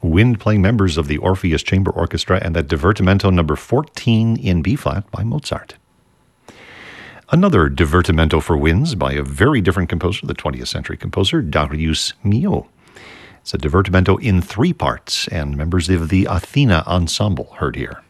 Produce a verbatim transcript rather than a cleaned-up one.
wind playing members of the Orpheus Chamber Orchestra, and that Divertimento number fourteen in B-flat by Mozart. Another Divertimento for winds by a very different composer, the twentieth century composer, Darius Milhaud. It's a Divertimento in three parts, and members of the Athena Ensemble heard here.